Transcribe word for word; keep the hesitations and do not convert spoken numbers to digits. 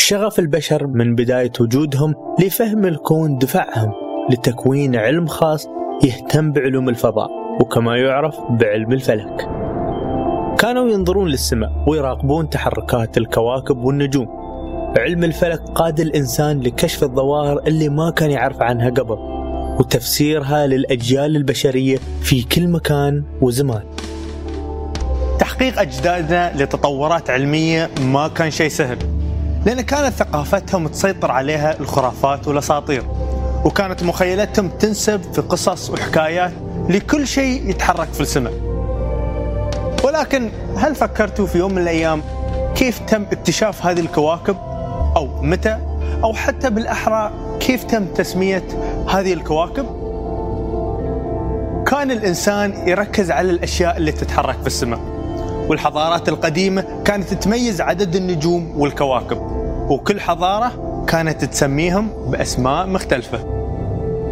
شغف البشر من بداية وجودهم لفهم الكون دفعهم لتكوين علم خاص يهتم بعلوم الفضاء وكما يعرف بعلم الفلك. كانوا ينظرون للسماء ويراقبون تحركات الكواكب والنجوم. علم الفلك قاد الإنسان لكشف الظواهر اللي ما كان يعرف عنها قبل وتفسيرها للأجيال البشرية في كل مكان وزمان. تحقيق أجدادنا لتطورات علمية ما كان شيء سهل، لأن كانت ثقافتهم تسيطر عليها الخرافات والأساطير، وكانت مخيلتهم تنسب في قصص وحكايات لكل شيء يتحرك في السماء. ولكن هل فكرتوا في يوم من الأيام كيف تم اكتشاف هذه الكواكب؟ أو متى؟ أو حتى بالأحرى كيف تم تسمية هذه الكواكب؟ كان الإنسان يركز على الأشياء اللي تتحرك في السماء، والحضارات القديمة كانت تميز عدد النجوم والكواكب، وكل حضارة كانت تسميهم بأسماء مختلفة.